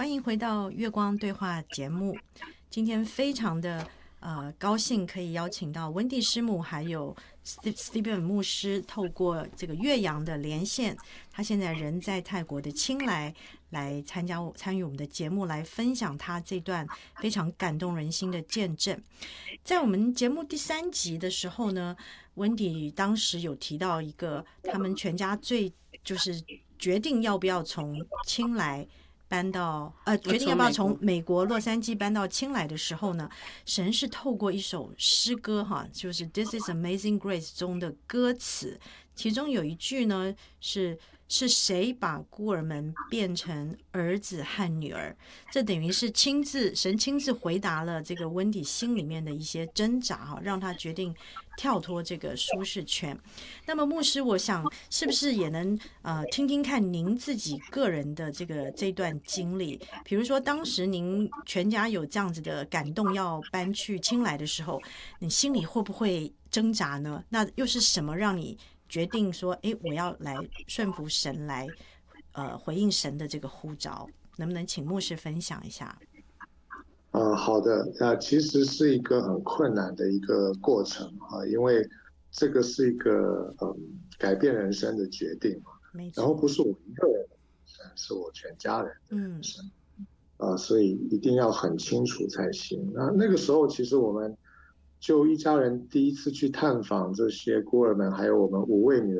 欢迎回到月光对话节目。今天非常的高兴可以邀请到温蒂师母还有 Stephen 牧师，透过这个岳阳的连线，他现在人在泰国的清莱，来参与我们的节目，来分享他这段非常感动人心的见证。在我们节目第3集的时候呢，温蒂当时有提到一个他们全家就是决定要不要从清莱搬到决定要不要从美国洛杉矶搬到清莱的时候呢，神是透过一首诗歌就是 This is Amazing Grace 中的歌词，其中有一句呢是谁把孤儿们变成儿子和女儿，这等于是神亲自回答了这个温蒂心里面的一些挣扎，让他决定跳脱这个舒适圈。那么牧师，我想是不是也能听听看您自己个人的这段经历，比如说当时您全家有这样子的感动要搬去清莱的时候，你心里会不会挣扎呢？那又是什么让你决定说我要来顺服神，来回应神的这个呼召？能不能请牧师分享一下？ 好的，其实是一个很困难的一个过程因为这个是一个改变人生的决定嘛，然后不是我一个人的人生，是我全家人的人生，所以一定要很清楚才行。那个时候，其实我们就一家人第一次去探访这些孤儿们，还有我们5位女儿。